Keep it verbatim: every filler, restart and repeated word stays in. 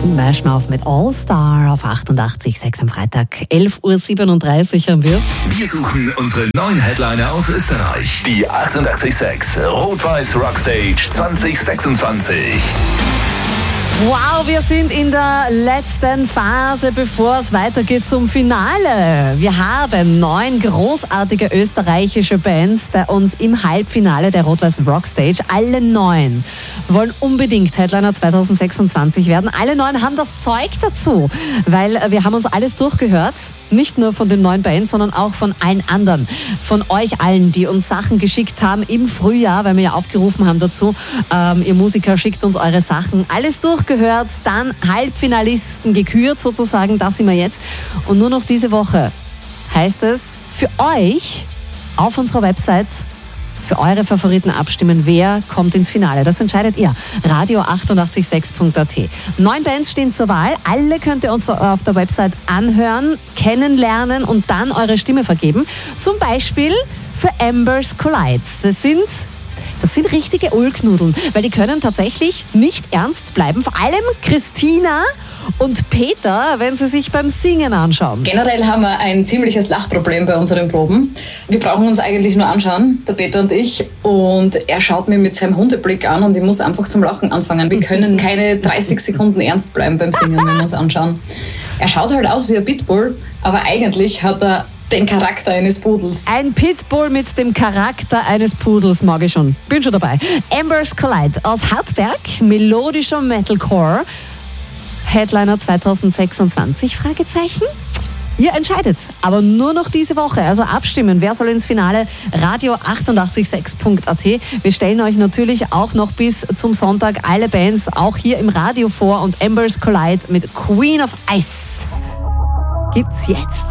Smash Mouth mit All Star auf achtundachtzig Komma sechs am Freitag. elf Uhr siebenunddreißig haben wir's. Wir suchen unsere neuen Headliner aus Österreich. Die achtundachtzig Komma sechs Rot-Weiß Rockstage zwanzig sechsundzwanzig. Wow, wir sind in der letzten Phase, bevor es weitergeht zum Finale. Wir haben neun großartige österreichische Bands bei uns im Halbfinale der Rot-Weiß Rockstage. Alle neun wollen unbedingt Headliner zwanzig sechsundzwanzig werden. Alle neun haben das Zeug dazu, weil wir haben uns alles durchgehört. Nicht nur von den neuen Bands, sondern auch von allen anderen. Von euch allen, die uns Sachen geschickt haben im Frühjahr, weil wir ja aufgerufen haben dazu. Ähm, ihr Musiker schickt uns eure Sachen. Alles durchgehört, dann Halbfinalisten gekürt sozusagen. Das sind wir jetzt. Und nur noch diese Woche heißt es für euch auf unserer Website für eure Favoriten abstimmen, wer kommt ins Finale. Das entscheidet ihr. Radio achtundachtzig Komma sechs Punkt a t. Neun Bands stehen zur Wahl. Alle könnt ihr uns auf der Website anhören, kennenlernen und dann eure Stimme vergeben. Zum Beispiel für Embers Collides. Das sind... Das sind richtige Ulknudeln, weil die können tatsächlich nicht ernst bleiben. Vor allem Christina und Peter, wenn sie sich beim Singen anschauen. Generell haben wir ein ziemliches Lachproblem bei unseren Proben. Wir brauchen uns eigentlich nur anschauen, der Peter und ich. Und er schaut mir mit seinem Hundeblick an und ich muss einfach zum Lachen anfangen. Wir können keine dreißig Sekunden ernst bleiben beim Singen, wenn wir uns anschauen. Er schaut halt aus wie ein Pitbull, aber eigentlich hat er den Charakter eines Pudels. Ein Pitbull mit dem Charakter eines Pudels mag ich schon. Bin schon dabei. Embers Collide aus Hartberg, melodischer Metalcore. Headliner zwanzig sechsundzwanzig, Fragezeichen? Ihr entscheidet, aber nur noch diese Woche. Also abstimmen, wer soll ins Finale? Radio achtundachtzig Komma sechs Punkt a t. Wir stellen euch natürlich auch noch bis zum Sonntag alle Bands auch hier im Radio vor und Embers Collide mit Queen of Ice gibt's jetzt.